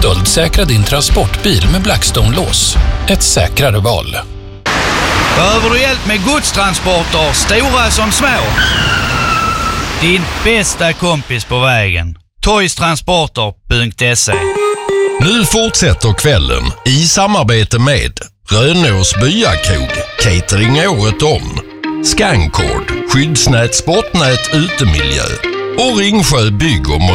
Stöldsäkra din transportbil med Blackstone-lås. Ett säkrare val. Behöver du hjälp med godstransporter, stora som små? Din bästa kompis på vägen. Toystransporter.se. Nu fortsätter kvällen i samarbete med Rönås Byakrog, catering året om, Scancord, skyddsnät, sportnät, utemiljö och Ringsjö bygg och